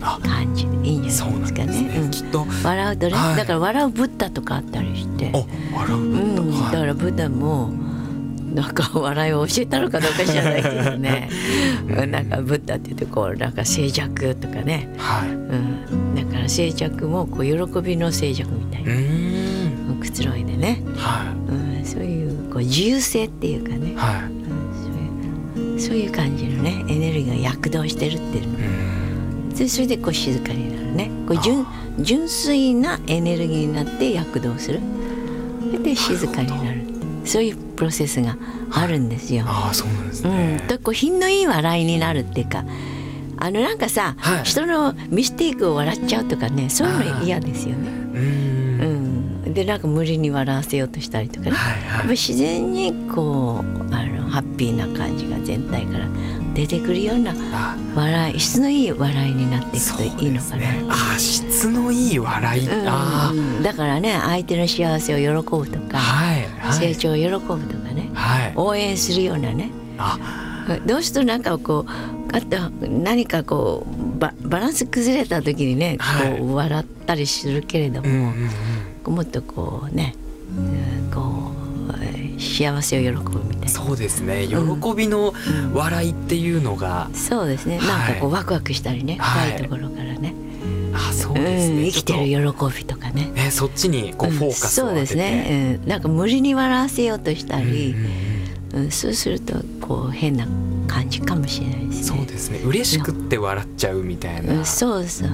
感じでいいんじゃないですかね。 きっと笑うとね、だから笑うブッダとかあったりして、 笑うブッダ、 だからブッダもなんか笑いを教えたのかどうか知らないけどねなんかブッダって言ってこうなんか静寂とかね、だから静寂もこう喜びの静寂みたいなくつろいでね、そういうこう自由性っていうかね、そういう感じのねエネルギーが躍動してるっていうの、それでこう静かになるね、こう純粋なエネルギーになって躍動する、それで静かになる、そういうプロセスがあるんですよ。 そうなんですね。 とこう品のいい笑いになるっていうか、なんかさ、人のミステイクを笑っちゃうとかね、そういうの嫌ですよね。でなんか無理に笑わせようとしたりとかね、やっぱ自然にこうハッピーな感じが全体から出てくるような笑い、質のいい笑いになっていくといいのかな。 質のいい笑い、 だからね、相手の幸せを喜ぶとか、成長を喜ぶとかね、応援するようなね、どうするとなんかこうあと何かこうバランス崩れた時にね、こう笑ったりするけれども、もっとこうね、こう幸せを喜ぶみたいな。 そうですね、喜びの笑いっていうのが、 そうですね、なんかこうワクワクしたりね、深いところからね、 そうですね、 生きてる喜びとかね、 そっちにこうフォーカスを当てて、そうですね、 なんか無理に笑わせようとしたり、そうするとこう変な感じかもしれないですね。 そうですね、嬉しくって笑っちゃうみたいな。 そうそう、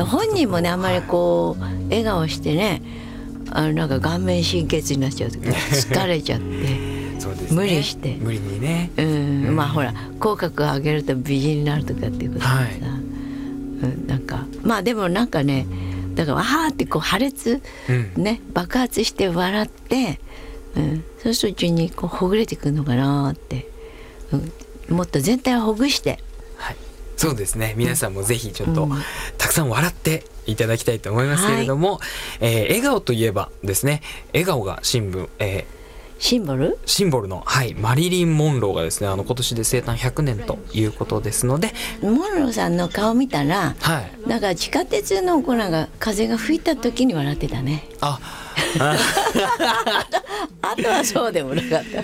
本人もね、あんまりこう笑顔してね、なんか顔面神経痛になっちゃうとか疲れちゃってそうですね、 無理して無理にね、 まあほら口角を上げると美人になるとかっていうことでさ、なんかまあでもなんかね、だからわーってこう破裂、ね、爆発して笑って、そうするうちにこうほぐれてくるのかなって、もっと全体をほぐして、 そうですね、皆さんもぜひちょっとたくさん笑っていただきたいと思いますけれども、笑顔といえばですね、笑顔がシンボルの、マリリン・モンローがですね、今年で生誕100年ということですので、 モンローさんの顔見たら、なんか地下鉄のこうなんか風が吹いた時に笑ってたね。あとはそうでもなかった。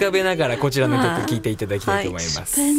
じゃあちょっとそういった情景もこう思い浮かべながらこちらの曲聴いていただきたいと思います。